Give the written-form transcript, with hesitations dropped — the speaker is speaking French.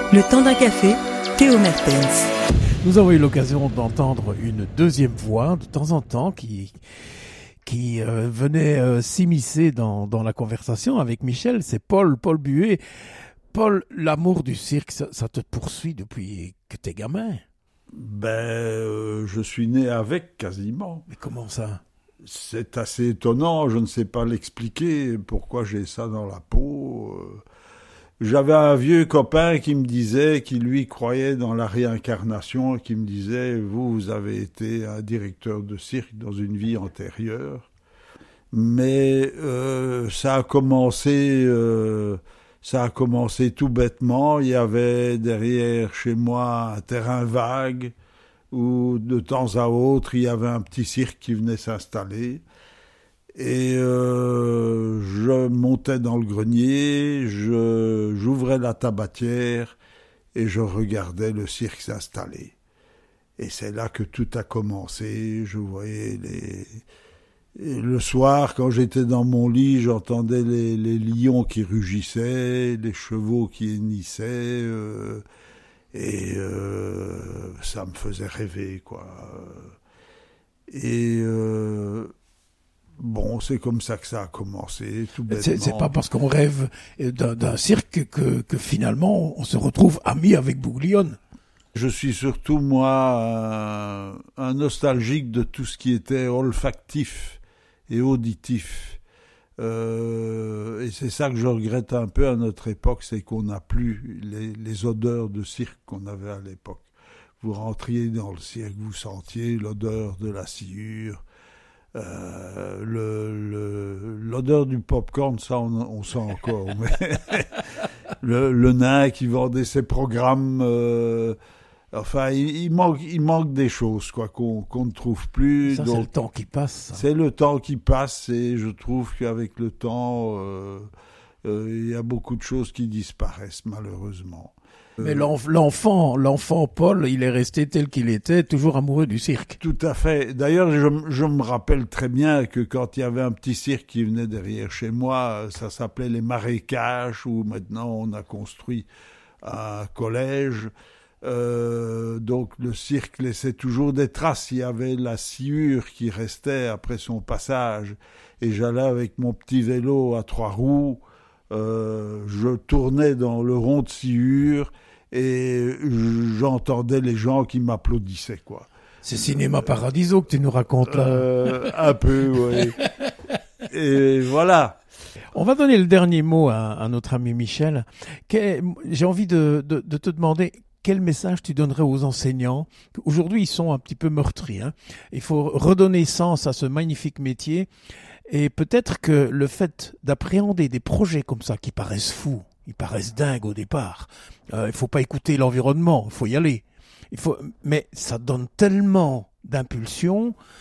Le temps d'un café, Théo Mertens. Nous avons eu l'occasion d'entendre une deuxième voix de temps en temps qui venait s'immiscer dans la conversation avec Michel. C'est Paul Buet. Paul, l'amour du cirque, ça te poursuit depuis que t'es gamin. Je suis né avec quasiment. Mais comment ça ? C'est assez étonnant, je ne sais pas l'expliquer, pourquoi j'ai ça dans la peau. J'avais un vieux copain qui me disait, qui lui croyait dans la réincarnation, qui me disait, vous avez été un directeur de cirque dans une vie antérieure. Mais ça a commencé tout bêtement. Il y avait derrière chez moi un terrain vague où de temps à autre il y avait un petit cirque qui venait s'installer. Et je montais dans le grenier, j'ouvrais la tabatière et je regardais le cirque s'installer. Et c'est là que tout a commencé. Je voyais Et le soir, quand j'étais dans mon lit, j'entendais les lions qui rugissaient, les chevaux qui hennissaient, ça me faisait rêver, quoi. Bon, c'est comme ça que ça a commencé, tout bêtement. C'est pas parce qu'on rêve d'un cirque que finalement on se retrouve amis avec Bouglione. Je suis surtout, moi, un nostalgique de tout ce qui était olfactif et auditif. Et c'est ça que je regrette un peu à notre époque, c'est qu'on n'a plus les odeurs de cirque qu'on avait à l'époque. Vous rentriez dans le cirque, vous sentiez l'odeur de la sciure, l'odeur du popcorn, ça on sent encore, mais le nain qui vendait ses programmes, enfin il manque des choses quoi qu'on ne trouve plus. Ça donc, c'est le temps qui passe. Ça. C'est le temps qui passe et je trouve qu'avec le temps il y a beaucoup de choses qui disparaissent malheureusement. Mais l'enfant Paul, il est resté tel qu'il était, toujours amoureux du cirque. Tout à fait. D'ailleurs, je me rappelle très bien que quand il y avait un petit cirque qui venait derrière chez moi, ça s'appelait les Marécages, où maintenant on a construit un collège. Donc le cirque laissait toujours des traces. Il y avait la sciure qui restait après son passage. Et j'allais avec mon petit vélo à 3 roues. Je tournais dans le rond de sciure et j'entendais les gens qui m'applaudissaient, quoi. C'est Cinéma Paradiso que tu nous racontes là. Un peu, oui. Et voilà. On va donner le dernier mot à notre ami Michel. J'ai envie de te demander quel message tu donnerais aux enseignants. Aujourd'hui, ils sont un petit peu meurtris. Il faut redonner sens à ce magnifique métier. Et peut-être que le fait d'appréhender des projets comme ça qui paraissent fous, ils paraissent dingues au départ, il faut pas écouter l'environnement, il faut y aller. Mais ça donne tellement d'impulsion